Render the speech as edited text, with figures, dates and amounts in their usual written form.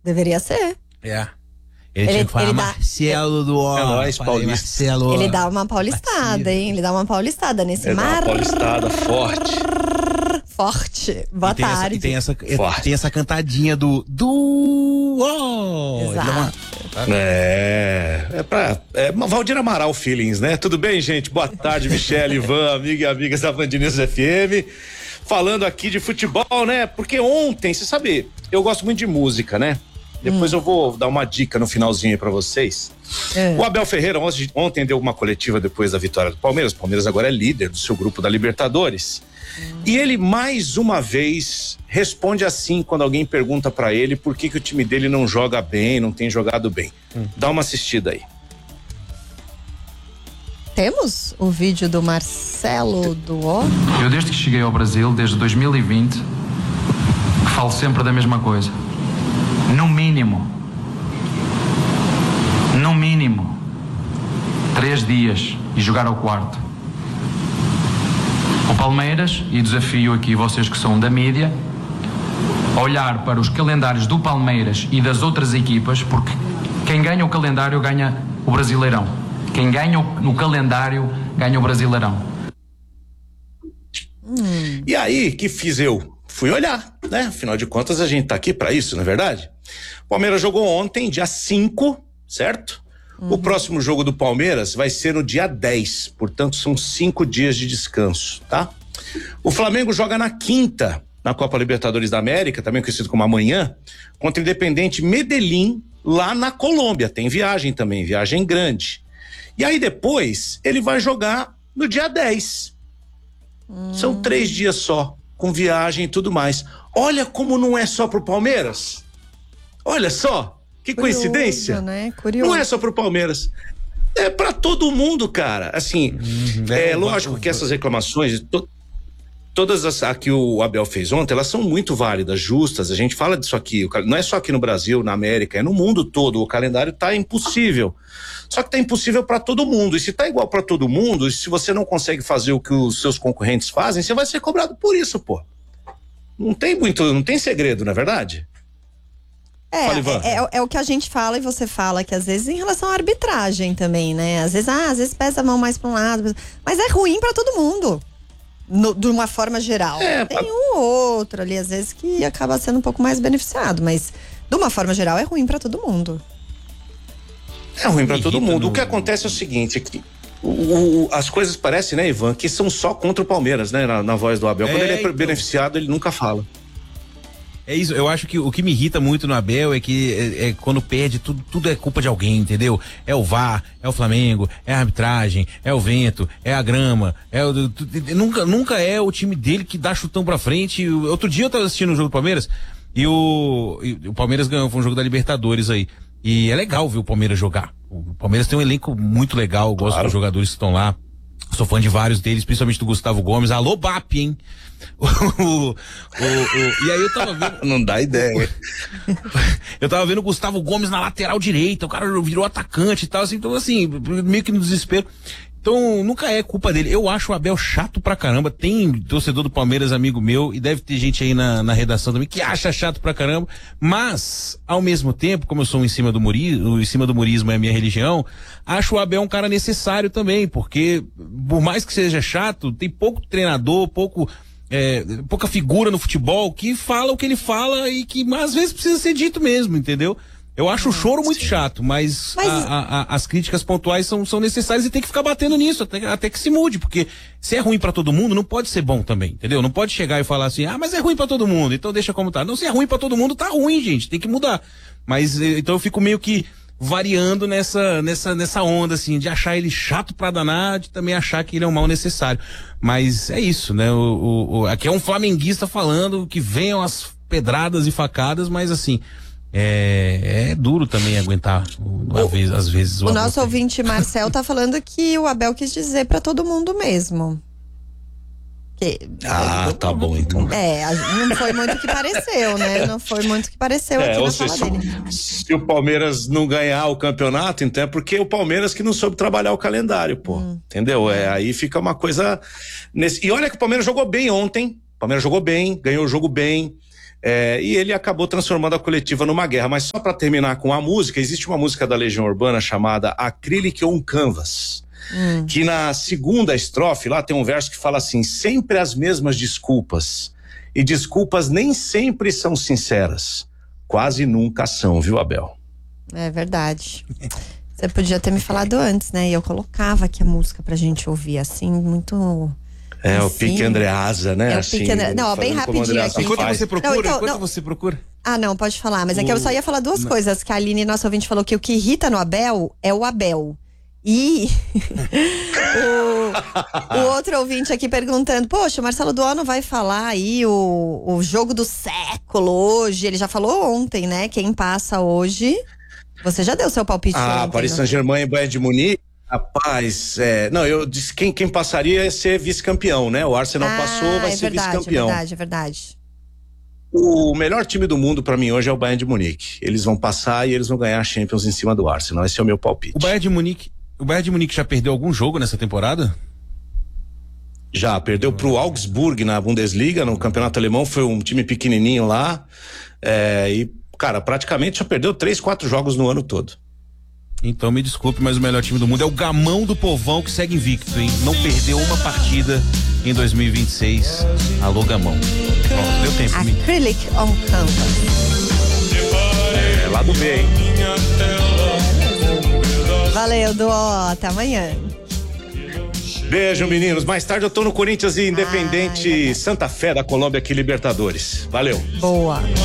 Deveria ser. É. Ele tinha que falar Marcelo do É nóis, Paulista. Ele dá uma paulistada, hein? Ele dá uma paulistada nesse mar. Uma paulistada forte. Forte. Boa tarde. Tem essa cantadinha do Exato. Valdir Amaral Feelings, né? Tudo bem, gente? Boa tarde, Michele, Ivan, amiga e amigas da Band News FM. Falando aqui de futebol, né? Porque ontem, você sabe, eu gosto muito de música, né? Depois eu vou dar uma dica no finalzinho aí pra vocês. O Abel Ferreira ontem deu uma coletiva depois da vitória do Palmeiras. O Palmeiras agora é líder do seu grupo da Libertadores. E ele mais uma vez responde assim quando alguém pergunta pra ele por que o time dele não joga bem, não tem jogado bem. Dá uma assistida aí. Temos o vídeo do Marcelo Duó. Eu desde que cheguei ao Brasil, desde 2020, falo sempre da mesma coisa. No mínimo 3 dias e jogar ao quarto. O Palmeiras, e desafio aqui vocês que são da mídia, olhar para os calendários do Palmeiras e das outras equipas, porque quem ganha o calendário ganha o Brasileirão. Quem ganha no calendário ganha o Brasileirão. E aí, que fiz eu? Fui olhar, né? Afinal de contas, a gente tá aqui pra isso, não é verdade? O Palmeiras jogou ontem, dia 5, certo? O próximo jogo do Palmeiras vai ser no dia 10, portanto são 5 dias de descanso, tá? O Flamengo joga na quinta, na Copa Libertadores da América, também conhecido como amanhã, contra o Independente Medellín, lá na Colômbia. Tem viagem também, viagem grande. E aí depois, ele vai jogar no dia 10. São 3 dias só, com viagem e tudo mais. Olha como não é só pro Palmeiras. Olha só, que curioso, coincidência. Né? Curioso. Não é só pro Palmeiras. É pra todo mundo, cara. Assim, é lógico que essas reclamações, todas as que o Abel fez ontem, elas são muito válidas, justas. A gente fala disso aqui, não é só aqui no Brasil, na América, é no mundo todo. O calendário tá impossível. Só que tá impossível pra todo mundo. E se tá igual pra todo mundo, e se você não consegue fazer o que os seus concorrentes fazem, você vai ser cobrado por isso, pô. Não tem segredo, não é verdade? É o que a gente fala e você fala, que às vezes em relação à arbitragem também, né? Às vezes pesa a mão mais pra um lado, mas é ruim pra todo mundo, de uma forma geral. Tem um ou outro ali, às vezes, que acaba sendo um pouco mais beneficiado, mas de uma forma geral é ruim pra todo mundo. É ruim pra todo mundo. O que acontece é o seguinte, que as coisas parecem, né, Ivan, que são só contra o Palmeiras, né, na voz do Abel. Quando ele é beneficiado, ele nunca fala. É isso, eu acho que o que me irrita muito no Abel é que quando perde, tudo é culpa de alguém, entendeu? É o VAR, é o Flamengo, é a arbitragem, é o vento, é a grama, nunca é o time dele que dá chutão pra frente. Outro dia eu tava assistindo o jogo do Palmeiras e o Palmeiras ganhou, foi um jogo da Libertadores aí. E é legal ver o Palmeiras jogar. O Palmeiras tem um elenco muito legal, eu gosto dos jogadores que estão lá. Sou fã de vários deles, principalmente do Gustavo Gomes. Alô, BAP, hein? E aí eu tava vendo... Não dá ideia. Eu tava vendo o Gustavo Gomes na lateral direita, o cara virou atacante e tal, assim, então assim, meio que no desespero. Então, nunca é culpa dele. Eu acho o Abel chato pra caramba. Tem torcedor do Palmeiras, amigo meu, e deve ter gente aí na redação também que acha chato pra caramba. Mas, ao mesmo tempo, como eu sou em cima do murismo é a minha religião, acho o Abel um cara necessário também, porque, por mais que seja chato, tem pouco treinador, pouca figura no futebol que fala o que ele fala e que às vezes precisa ser dito mesmo, entendeu? Eu acho o choro muito chato, mas as críticas pontuais são necessárias e tem que ficar batendo nisso até que se mude, porque se é ruim pra todo mundo, não pode ser bom também, entendeu? Não pode chegar e falar assim, mas é ruim pra todo mundo, então deixa como tá. Não, se é ruim pra todo mundo, tá ruim, gente, tem que mudar. Mas, então eu fico meio que variando nessa onda, assim, de achar ele chato pra danar, de também achar que ele é um mal necessário. Mas é isso, né? Aqui é um flamenguista falando que venham as pedradas e facadas, mas assim... É duro também aguentar às vezes. O nosso ouvinte Marcel tá falando que o Abel quis dizer pra todo mundo mesmo. Tá bom então. Não foi muito o que pareceu, né? Não foi muito o que pareceu aqui na fala dele. Se o Palmeiras não ganhar o campeonato, então é porque o Palmeiras que não soube trabalhar o calendário, pô. Entendeu? Aí fica uma coisa... E olha que o Palmeiras jogou bem ontem. O Palmeiras jogou bem, ganhou o jogo bem. E ele acabou transformando a coletiva numa guerra. Mas só para terminar com a música, existe uma música da Legião Urbana chamada Acrylic on Canvas, que na segunda estrofe lá tem um verso que fala assim: sempre as mesmas desculpas, e desculpas nem sempre são sinceras, quase nunca são, viu, Abel? É verdade. Você podia ter me falado antes, né? E eu colocava aqui a música pra gente ouvir, assim, muito... o pique Andreasa, né? O pique Andreasa. Não, bem rapidinho aqui. Enquanto você procura, não. você procura. Ah, não, pode falar. Mas é que eu só ia falar duas coisas. Que a Aline, nossa ouvinte, falou que o que irrita no Abel é o Abel. E o outro ouvinte aqui perguntando: poxa, o Marcelo Duó não vai falar aí o jogo do século hoje? Ele já falou ontem, né? Quem passa hoje... Você já deu seu palpite ontem, Paris Saint-Germain e Bayern de Munique. Rapaz, não, eu disse quem passaria ia ser vice-campeão, né? O Arsenal passou, vai ser vice-campeão. É verdade. O melhor time do mundo pra mim hoje é o Bayern de Munique. Eles vão passar e eles vão ganhar a Champions em cima do Arsenal. Esse é o meu palpite. O Bayern de Munique já perdeu algum jogo nessa temporada? Já, perdeu pro Augsburg na Bundesliga, no campeonato alemão. Foi um time pequenininho lá. Cara, praticamente já perdeu 3-4 jogos no ano todo. Então me desculpe, mas o melhor time do mundo é o Gamão do Povão, que segue invicto, hein? Não perdeu uma partida em 2026. Alô, Gamão. Pronto, deu tempo. Acrylic on Canvas. Lá do B, hein? Valeu, Duó. Até amanhã. Beijo, meninos. Mais tarde eu tô no Corinthians e Independente Santa Fé da Colômbia aqui, Libertadores. Valeu. Boa.